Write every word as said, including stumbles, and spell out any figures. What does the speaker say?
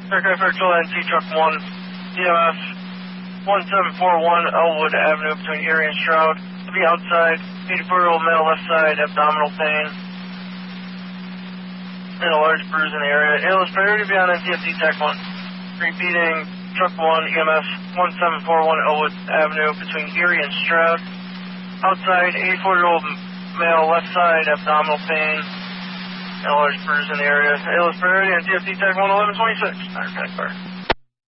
Aircraft Virtual N T Truck one, E M S one seven four one Elwood Avenue between Erie and Stroud. To be outside, eighty-four-year-old male left side, abdominal pain, and a large bruise in the area. A L S priority to be on N T F D Tech one. Repeating, Truck one, E M S one seven four one Elwood Avenue between Erie and Stroud. Outside, eighty-four-year-old male left side, abdominal pain, and a large bruise in the area. A L S priority on T F D Tech one eleven twenty-six. Connect car.